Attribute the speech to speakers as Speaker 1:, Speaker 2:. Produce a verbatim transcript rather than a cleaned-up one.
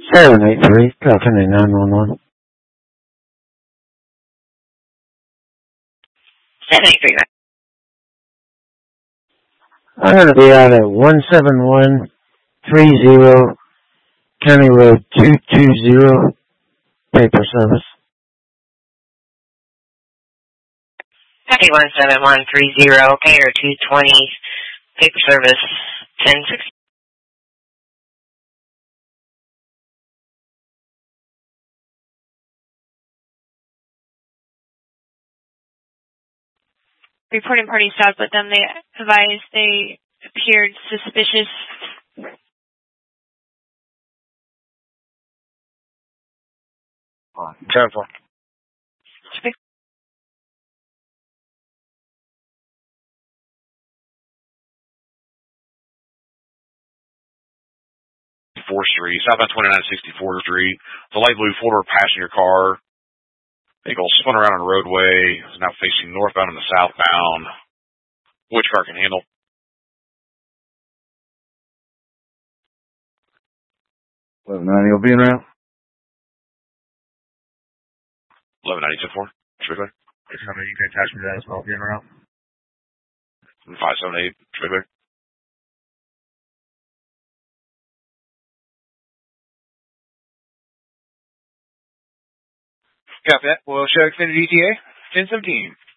Speaker 1: seven eight three, Falcon nine one one.
Speaker 2: seven eight three.
Speaker 1: I'm going to be out at one seven one three zero County Road two two zero, paper service.
Speaker 2: Copy one seven one three zero, payer two twenty, paper service ten sixty.
Speaker 3: Reporting party stopped with them. They advised they appeared suspicious.
Speaker 4: Careful. fourth Street, southbound twenty-nine sixty-fourth Street. The light blue four-door passenger car. Vehicle spun around on the roadway. Is now facing northbound and the southbound. Which car can handle?
Speaker 5: eleven ninety will be in route.
Speaker 4: eleven ninety two four. Strictly.
Speaker 5: You can attach me to that as well. Be in route.
Speaker 4: five seven eight. Strictly.
Speaker 6: Copy that. We'll show extended E T A ten seventeen.